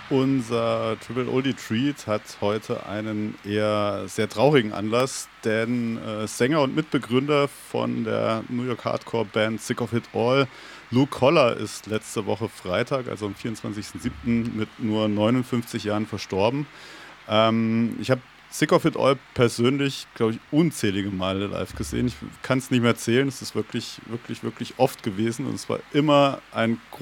Unser Triple Oldie Treat hat heute einen eher sehr traurigen Anlass, denn Sänger und Mitbegründer von der New York Hardcore-Band Sick of It All, Luke Holler, ist letzte Woche Freitag, also am 24.07. mit nur 59 Jahren verstorben. Ich habe Sick of It All persönlich, glaube ich, unzählige Male live gesehen. Ich kann es nicht mehr zählen. Es ist wirklich, wirklich, wirklich oft gewesen und es war immer ein